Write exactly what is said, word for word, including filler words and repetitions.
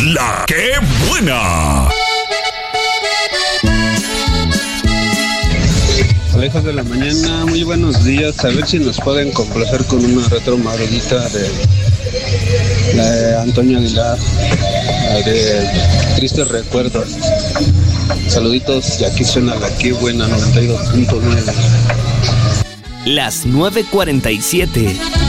La que buena. Hola, hijos de la mañana, muy buenos días. A ver si nos pueden complacer con una retro madrugita de la de Antonio Aguilar, la de Tristes Recuerdos. Saluditos, y aquí suena la que buena noventa y dos punto nueve. Las nueve cuarenta y siete.